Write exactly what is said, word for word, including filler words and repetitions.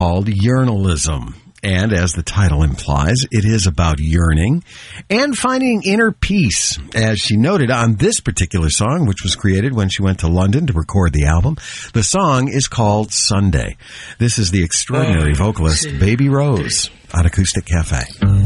called Yearnalism. And as the title implies, it is about yearning and finding inner peace. As she noted on this particular song, which was created when she went to London to record the album, the song is called Sunday. This is the extraordinary vocalist Baby Rose on Acoustic Cafe.